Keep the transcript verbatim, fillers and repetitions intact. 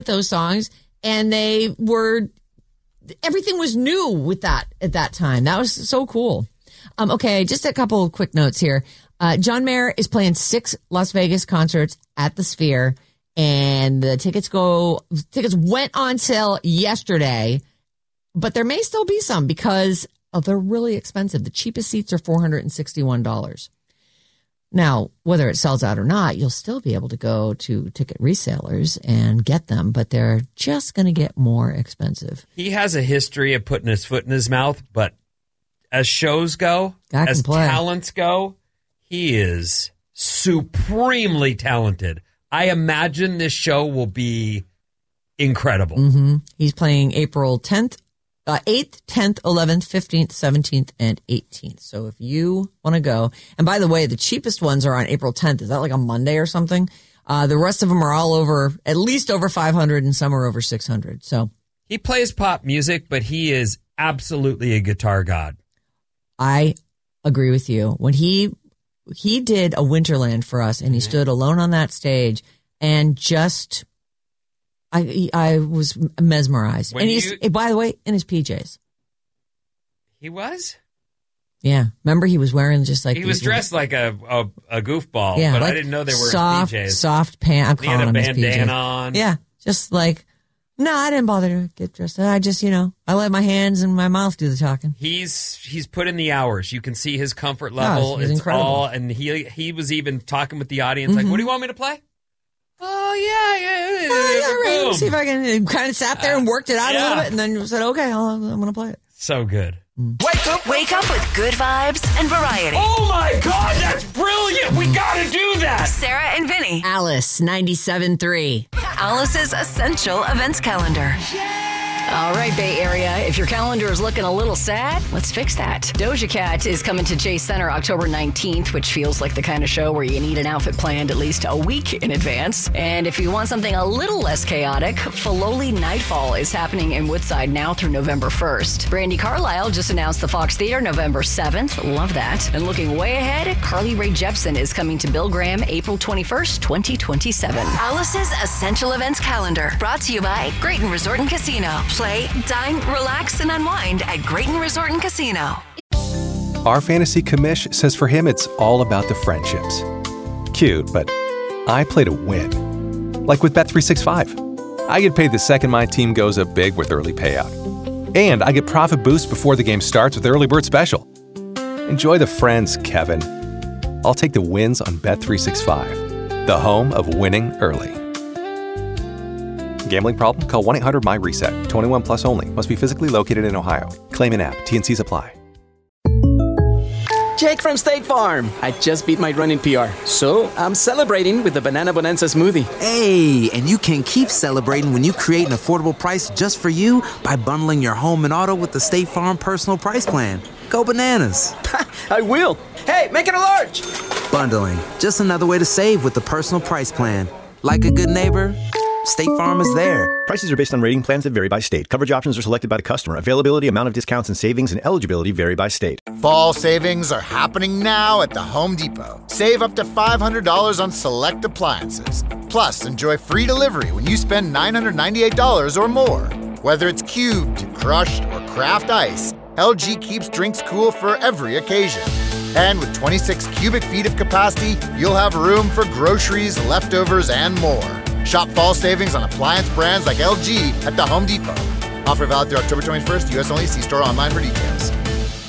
those songs, and they were, everything was new with that at that time. That was so cool. Um, okay, just a couple of quick notes here. Uh, John Mayer is playing six Las Vegas concerts at the Sphere, and the tickets go, tickets went on sale yesterday, but there may still be some because oh, they're really expensive. The cheapest seats are four hundred sixty-one dollars. Now, whether it sells out or not, you'll still be able to go to ticket resellers and get them, but they're just going to get more expensive. He has a history of putting his foot in his mouth, but as shows go, God as can play. talents go, he is supremely talented. I imagine this show will be incredible. Mm-hmm. He's playing April tenth. Uh, eighth, tenth, eleventh, fifteenth, seventeenth, and eighteenth. So if you want to go, and by the way, the cheapest ones are on April tenth. Is that like a Monday or something? Uh, the rest of them are all over, at least over five hundred, and some are over six hundred. So he plays pop music, but he is absolutely a guitar god. I agree with you. When he he did a Winterland for us, and he stood alone on that stage, and just. I I was mesmerized. When and he's, you, by the way, in his P Js. He was? Yeah. Remember, he was wearing just like... He was dressed like a, a, a goofball, yeah, but like I didn't know they were soft, his P Js. Soft pants. I'm calling him his P Js. He had a bandana on. Yeah. Just like, no, I didn't bother to get dressed. I just, you know, I let my hands and my mouth do the talking. He's he's put in the hours. You can see his comfort level. Oh, it's it's incredible. all, and he he was even talking with the audience, Mm-hmm. like, what do you want me to play? Oh, yeah, yeah. Oh, yeah, right. Boom. Let's see if I can kind of sat there and worked it out Uh, yeah. a little bit and then said, okay, I'll, I'm going to play it. So good. Wake up, wake up with good vibes and variety. Oh, my God, that's brilliant. We got to do that. Sarah and Vinny. Alice, ninety-seven point three. Alice's Essential Events Calendar. All right, Bay Area, if your calendar is looking a little sad, let's fix that. Doja Cat is coming to Chase Center October nineteenth, which feels like the kind of show where you need an outfit planned at least a week in advance. And if you want something a little less chaotic, Filoli Nightfall is happening in Woodside now through November first. Brandi Carlile just announced the Fox Theater November seventh. Love that. And looking way ahead, Carly Rae Jepsen is coming to Bill Graham April twenty-first, twenty twenty-seven. Alice's Essential Events Calendar. Brought to you by Grayton Resort and Casino. Play, dine, relax, and unwind at Grayton Resort and Casino. Our fantasy commish says for him it's all about the friendships. Cute, but I play to win. Like with Bet three sixty-five. I get paid the second my team goes up big with early payout. And I get profit boost before the game starts with Early Bird Special. Enjoy the friends, Kevin. I'll take the wins on Bet three sixty-five, the home of winning early. Gambling problem? Call one eight hundred M Y reset. twenty-one plus only. Must be physically located in Ohio. Claim in app. T N Cs apply. Jake from State Farm. I just beat my run in P R, so I'm celebrating with the Banana Bonanza smoothie. Hey, and you can keep celebrating when you create an affordable price just for you by bundling your home and auto with the State Farm Personal Price Plan. Go bananas. I will. Hey, make it a large. Bundling. Just another way to save with the Personal Price Plan. Like a good neighbor, State Farm is there. Prices are based on rating plans that vary by state. Coverage options are selected by the customer. Availability, amount of discounts and savings, and eligibility vary by state. Fall savings are happening now at the Home Depot. Save up to five hundred dollars on select appliances. Plus, enjoy free delivery when you spend nine hundred ninety-eight dollars or more. Whether it's cubed, crushed, or craft ice, L G keeps drinks cool for every occasion. And with twenty-six cubic feet of capacity, you'll have room for groceries, leftovers, and more. Shop fall savings on appliance brands like L G at the Home Depot. Offer valid through October twenty-first, U S only. See store online for details.